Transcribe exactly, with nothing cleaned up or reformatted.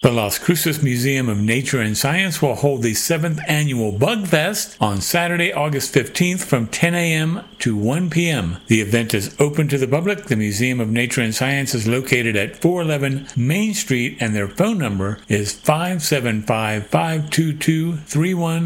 The Las Cruces Museum of Nature and Science will hold the seventh Annual Bug Fest on Saturday, August fifteenth from ten a.m. to one p.m. The event is open to the public. The Museum of Nature and Science is located at four eleven Main Street, and their phone number is five seven five, five two two, three one